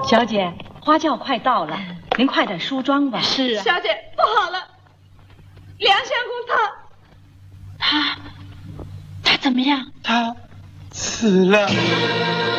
小姐，花轿快到了，您快点梳妆吧。 是啊， 小姐，不好了，梁相公他怎么样？ 他死了。